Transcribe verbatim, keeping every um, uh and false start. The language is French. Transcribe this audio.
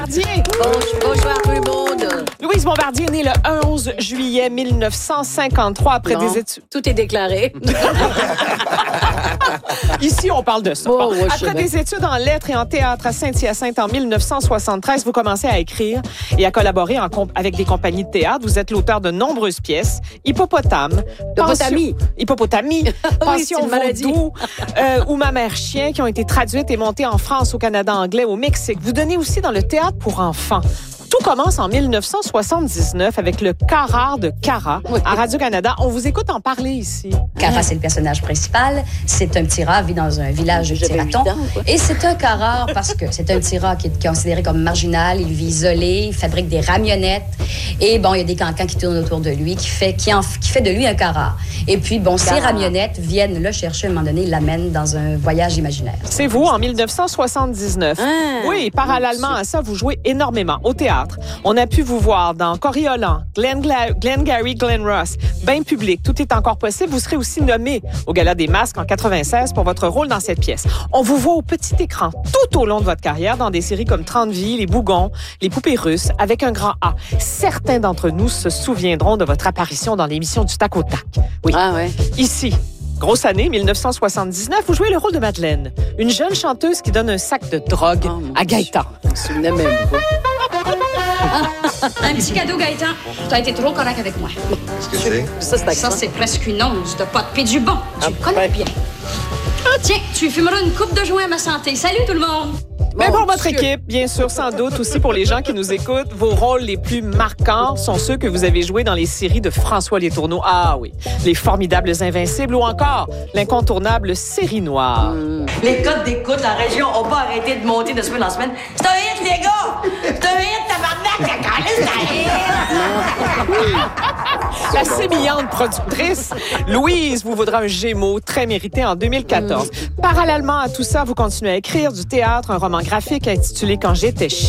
Bombardier. Bonjour tout le monde. Louise Bombardier est née le onze juillet mille neuf cent cinquante-trois après Non, des études. tout est déclaré. Ici, on parle de ça. Oh, Bon, ouais, après des études en lettres et en théâtre à Saint-Hyacinthe en mille neuf cent soixante-treize, vous commencez à écrire et à collaborer en comp- avec des compagnies de théâtre. Vous êtes l'auteur de nombreuses pièces. Hippopotame. Hippopotamie. Pension- Hippopotamie. Pension c'est une maladie. Vaudou. euh, ou Ma mère chien, qui ont été traduites et montées en France, au Canada anglais, au Mexique. Vous donnez aussi dans le théâtre pour enfants. Tout commence en mille neuf cent soixante-dix-neuf avec le Carrare de Cara Oui. à Radio-Canada. On vous écoute en parler ici. Cara, c'est le personnage principal. C'est un petit rat, vit dans un village de J'avais petits ratons. huit ans, quoi. Et c'est un carrare parce que c'est un petit rat qui est considéré comme marginal. Il vit isolé, il fabrique des ramionnettes. Et bon, il y a des cancans qui tournent autour de lui, qui fait, qui en, qui fait de lui un carrare. Et puis, bon, ces Carrare. ramionnettes viennent le chercher à un moment donné, l'amènent dans un voyage imaginaire. C'est vous, en mille neuf cent soixante-dix-neuf. Ah, oui, parallèlement à ça, vous jouez énormément au théâtre. On a pu vous voir dans Coriolan, Glenn, Gla- Glenn Gary, Glenn Ross, Bain public, tout est encore possible. Vous serez aussi nommé au Gala des Masques en quatre-vingt-seize pour votre rôle dans cette pièce. On vous voit au petit écran tout au long de votre carrière dans des séries comme trente vies, Les Bougons, Les Poupées russes, avec un grand A. Certains d'entre nous se souviendront de votre apparition dans l'émission du Tac au Tac. Oui, Ah ouais. ici. Grosse année, mille neuf cent soixante-dix-neuf, vous jouez le rôle de Madeleine, une jeune chanteuse qui donne un sac de drogue Oh, mon à Gaëtan. Je me souvenais même pas. Un petit cadeau, Gaëtan. Tu as été trop correct avec moi. Qu'est-ce que c'est? Ça, c'est Ça, accent. c'est presque une once de pot de du bon. Tu le connais ben. bien. Tiens, tu fumeras une coupe de joint à ma santé. Salut tout le monde! Mais Mon pour votre Dieu. équipe, bien sûr, sans doute aussi pour les gens qui nous écoutent, vos rôles les plus marquants sont ceux que vous avez joués dans les séries de François Letourneau. Ah oui, Les Formidables Invincibles ou encore l'incontournable Série Noire. Les codes d'écoute, la région, ont pas arrêté de monter de semaine en semaine. C'est un hit, les gars! C'est un hit, tabarnak! La calisse, c'est un hit! La sémillante productrice, Louise vous vaudra un Gémeaux très mérité en deux mille quatorze. Parallèlement à tout ça, vous continuez à écrire du théâtre, un roman graphique intitulé Quand j'étais